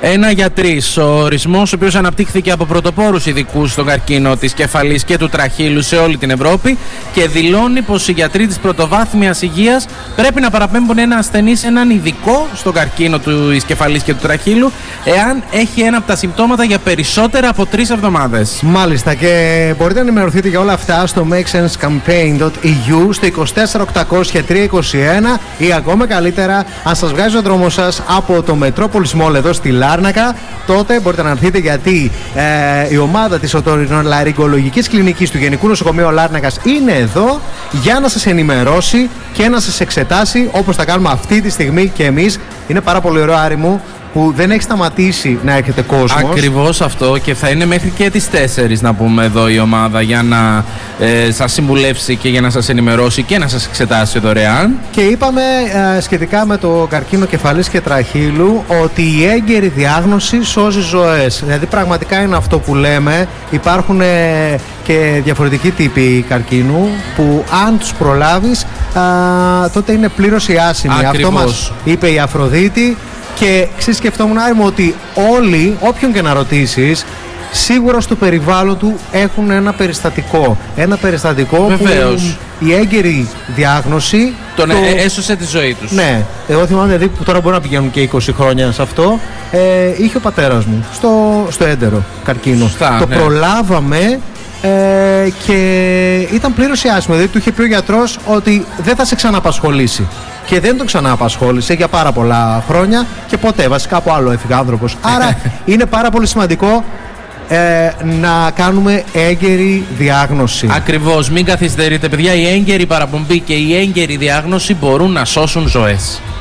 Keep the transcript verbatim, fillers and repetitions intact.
Ένα για τρεις. Ο ορισμός, ο οποίος αναπτύχθηκε από πρωτοπόρους ειδικούς στον καρκίνο της κεφαλής και του τραχύλου σε όλη την Ευρώπη και δηλώνει πως οι γιατροί της πρωτοβάθμιας υγείας πρέπει να παραπέμπουν ένα ασθενή σε έναν ειδικό στον καρκίνο της κεφαλής και του τραχύλου εάν έχει ένα από τα συμπτώματα για περισσότερα από τρεις εβδομάδες. Μάλιστα, και μπορείτε να ενημερωθείτε για όλα αυτά στο make sense campaign dot e u, στο είκοσι τέσσερα οκτακόσια τριακόσια είκοσι ένα ή ακόμα καλύτερα, αν σας βγάζει ο δρόμος σας από το Metropolis Mall εδώ στη Λάρνακα, τότε μπορείτε να έρθετε, γιατί ε, η ομάδα της οτορινολαριγκολογικής κλινικής του Γενικού Νοσοκομείου Λάρνακας είναι εδώ για να σας ενημερώσει και να σας εξετάσει, όπως τα κάνουμε αυτή τη στιγμή και εμείς. Είναι πάρα πολύ ωραίο, Άρη μου, που δεν έχει σταματήσει να έρχεται κόσμος. Ακριβώς αυτό, και θα είναι μέχρι και τις τέσσερις να πούμε εδώ η ομάδα για να ε, σας συμβουλεύσει και για να σας ενημερώσει και να σας εξετάσει δωρεάν. Και είπαμε ε, σχετικά με το καρκίνο κεφαλής και τραχύλου ότι η έγκαιρη διάγνωση σώζει ζωές. Δηλαδή πραγματικά είναι αυτό που λέμε. Υπάρχουν ε, και διαφορετικοί τύποι καρκίνου που αν τους προλάβεις ε, τότε είναι πλήρως οι άσημοι. Αυτό μας είπε η Αφροδίτη. Και ξεσκεφτόμουν, Άρη μου, ότι όλοι, όποιον και να ρωτήσεις, σίγουρα στο περιβάλλον του έχουν ένα περιστατικό. Ένα περιστατικό Βεβαίως. που η έγκαιρη διάγνωση τον το... έσωσε τη ζωή τους. Ναι, εγώ θυμάμαι, δηλαδή, που τώρα μπορεί να πηγαίνουν και είκοσι χρόνια σε αυτό. Ε, είχε ο πατέρας μου στο, στο έντερο καρκίνο. Σωστά, το ναι. προλάβαμε ε, και ήταν πλήρως άσημο. Δηλαδή του είχε πει ο γιατρός ότι δεν θα σε ξαναπασχολήσει. Και δεν τον ξανααπασχόλησε για πάρα πολλά χρόνια και ποτέ, βασικά από άλλο έφυγε άνθρωπος. Άρα είναι πάρα πολύ σημαντικό ε, να κάνουμε έγκαιρη διάγνωση. Ακριβώς, μην καθυστερείτε παιδιά, η έγκαιρη παραπομπή και η έγκαιρη διάγνωση μπορούν να σώσουν ζωές.